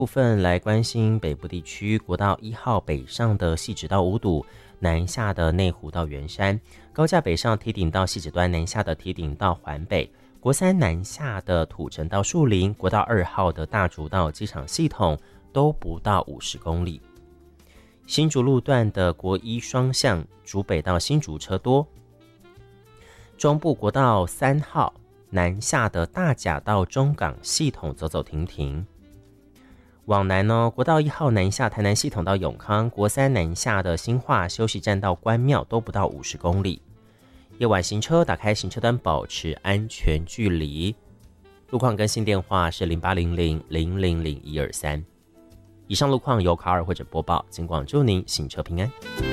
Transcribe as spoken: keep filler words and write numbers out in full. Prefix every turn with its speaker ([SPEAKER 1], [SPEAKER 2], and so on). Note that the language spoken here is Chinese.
[SPEAKER 1] 部分来关心北部地区，国道一号北上的汐止到五堵，南下的内湖到圆山，高架北上梯顶到汐止端，南下的梯顶到环北，国三南下的土城到树林，国道二号的大竹到机场系统都不到五十公里。新竹路段的国一双向竹北到新竹车多，中部国道三号南下的大甲到中港系统走走停停。往南呢，国道一号南下台南系统到永康，国三南下的新化休息站到关庙都不到五十公里。夜晚行车打开行车灯，保持安全距离。路况更新电话是零八零零零零零一二三。以上路况由卡尔或者播报，尽管祝您行车平安。